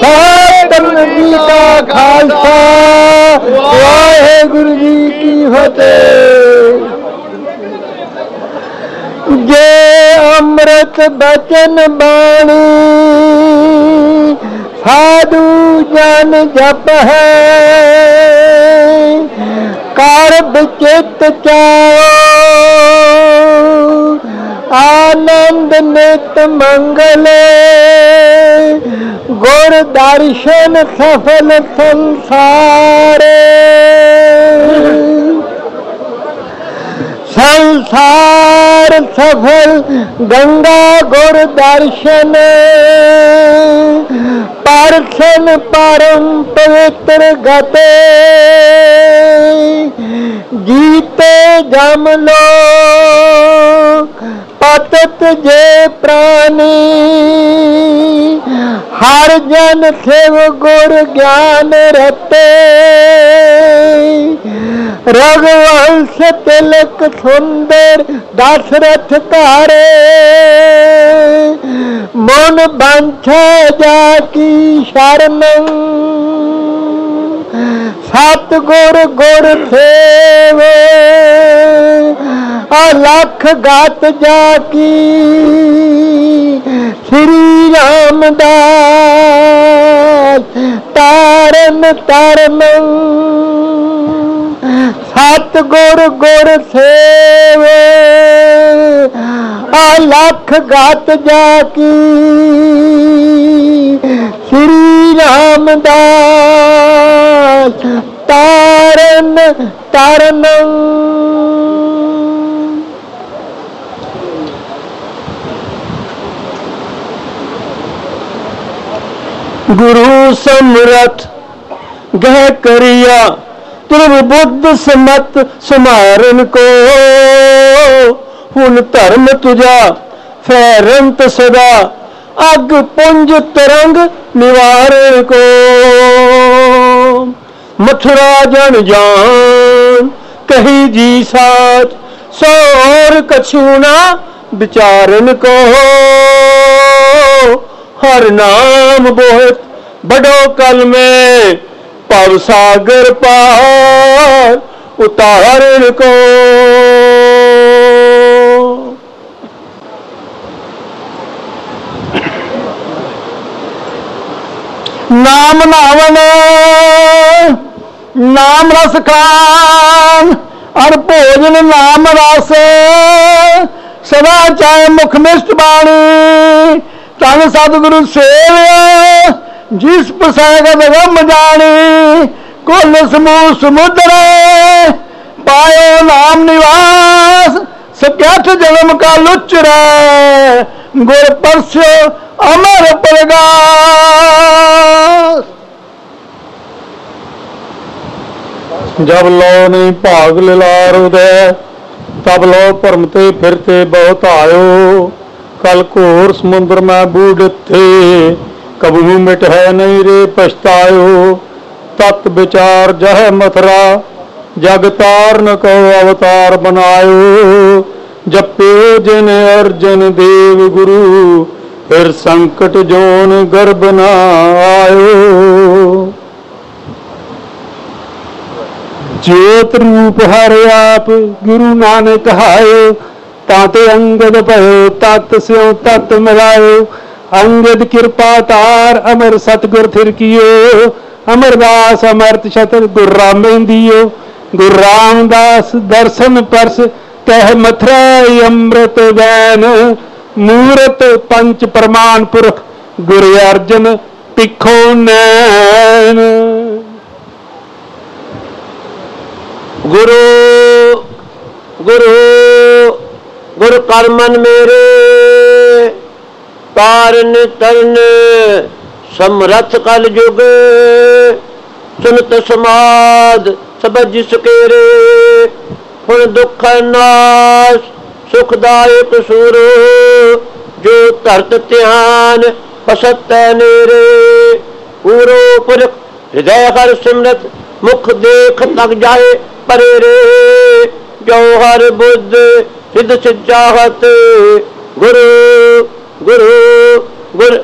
ਸਤਿਗੁਰੂ ਜੀ ਕਾ ਖਾਲਸਾ, ਵਾਹਿਗੁਰੂ ਜੀ ਕੀ ਫਤਿਹ। ਜੇ ਅੰਮ੍ਰਿਤ ਬਚਨ ਬਾਣੀ ਸਾਧੂ ਜਨ ਜਪ ਹੈ, ਕਰ ਬਿਚਿਤ ਚਾਓ ਆਨੰਦ ਨਿਤ ਮੰਗਲੇ, ਗੁਰ ਦਰਸ਼ਨ ਸਫਲ ਸੰਸਾਰੇ। संसार सफल गंगा गुर दर्शन, परसन परम पवित्र गते, जीते जम लोक पतत जे प्राणी, हर जन शिव गुर ज्ञान रते, रघुवंश तिलक सुंदर दशरथ तारे, मन बंछा जाकी शरणं, सतगुर गुर सेवे, अलख गात जाकी, श्री रामदास तारन तारनं, सतगुर गुर सेवे, अलख गात जाकी, श्री रामदास तारन तारनं। गुरु समरथ गह करिया, ध्रुव बुद्ध समत सुमारन को, हुन धर्म तुझा फैरंत सदा, अग पुंज तरंग निवारण को। मथुरा जन जान कही जी साच, सौर कछुना विचारन को, हर नाम बोहत बड़ो कल में, पव सागर पार उतारण को। नाम नावन नाम रस खान, और भोजन नाम रस, सदा चाहे मुख मिष्ट बाणी, तन सतगुरु सेव जिस प्रसाद गम जानी, कुल समूह समुद्र पायो नाम निवास, सकैठ जन्म का लुचरा, गुर परस्यो अमर प्रगास। जब लो नहीं भाग लिलार उदय, तब लो भरमते फिरते बहुत आयो, कल घोर समुद्र में बूढ़ थे, कबहू मिट है नहीं रे पछतायो। तत् विचार जह मथुरा, जग तार न कहो अवतार बनायो, जपे जिन अर्जन देव गुरु, फिर संकट जोन गर्भ न आयो। ज्योत रूप हर आप गुरु नानक हायो, ताते अंगद भयो तत् स्यों तत् मिलायो। अंगद कृपा तार अमर सतगुर थिर कियो, अमरदास अमृत छतर गुर रामें दियो। गुरु रामदास दर्शन परस कह मथुरा अमृत वैन, मूरत पंच प्रमाण पुरख गुरु अर्जन तिखो नैन। गुरु गुरु गुरु करमन मेरे, तारन तरन समरथ कल जुग, सुनत समाद सबज सुकेरे। हुण दुख नाश सुखदायक सुर, जो धरत ध्यान बसत नेरे। पूरो पुरख हृदय हर सिमरत, मुख देख तक जाए परे रे। जो हर बुद्ध सिद्ध सिद्धाहत, गुरु गुरु गुरु